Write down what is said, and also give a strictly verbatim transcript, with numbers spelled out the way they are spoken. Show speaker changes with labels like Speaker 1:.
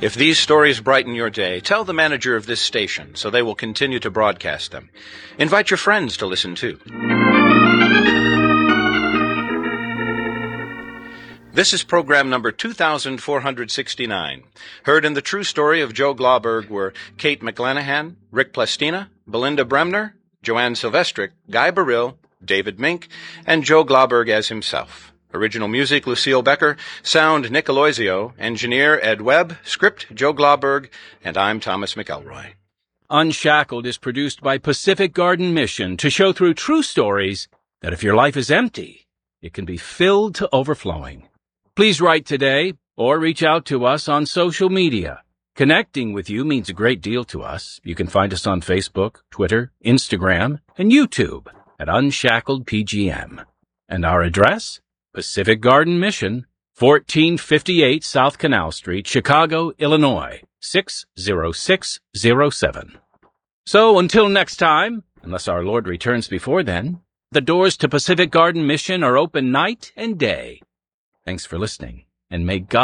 Speaker 1: If these stories brighten your day, tell the manager of this station so they will continue to broadcast them. Invite your friends to listen too. This is program number two thousand four hundred sixty-nine. Heard in the true story of Joe Glauberg were Kate McLanahan, Rick Plestina, Belinda Bremner, Joanne Silvestric, Guy Baril, David Mink, and Joe Glauberg as himself. Original music, Lucille Becker. Sound, Nick Aloisio. Engineer, Ed Webb. Script, Joe Glauberg. And I'm Thomas McElroy.
Speaker 2: Unshackled is produced by Pacific Garden Mission to show through true stories that if your life is empty, it can be filled to overflowing. Please write today or reach out to us on social media. Connecting with you means a great deal to us. You can find us on Facebook, Twitter, Instagram, and YouTube at Unshackled P G M. And our address? Pacific Garden Mission, fourteen fifty-eight South Canal Street, Chicago, Illinois, six zero six zero seven. So until next time, unless our Lord returns before then, the doors to Pacific Garden Mission are open night and day. Thanks for listening, and may God